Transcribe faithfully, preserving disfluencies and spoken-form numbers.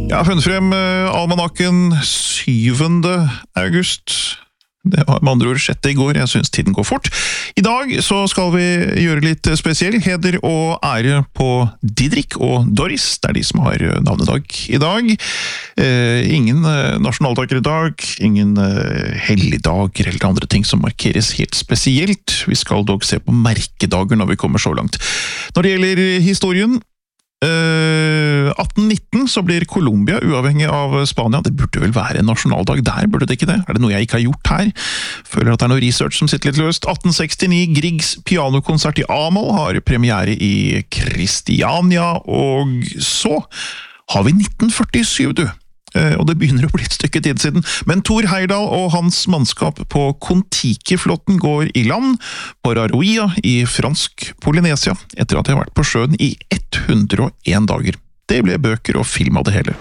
Jeg har funnet frem uh, almanakken syvende august. Det var med andre ord sjette i går, jeg synes tiden går fort. I dag så skal vi gjøre litt spesiell heder og ære på Didrik og Doris, det er de som har navnedag i dag. Eh, ingen eh, nasjonaldager i dag, ingen eh, helligdager eller andre ting som markeres helt spesielt. Vi skal dog se på merkedager når vi kommer så langt. Når det gjelder historien, Uh, atten nitten så blir Colombia uavhengig av Spania. Det burde vel være en nasjonaldag der, burde det ikke det? Er det noe jeg ikke har gjort her? Føler at det er noe research som sitter litt løst. atten sekstini, Griegs pianokonsert i A-moll har premiere i Kristiania, og så har vi nitten førtisju, du. Og det begynner å bli et stykke tid siden. Men Thor Heyerdahl og hans mannskap på Kon-Tiki-flotten går i land på Raroia i fransk Polynesia, etter at de har vært på sjøen i hundre og en dager. Det ble bøker og film av det hele.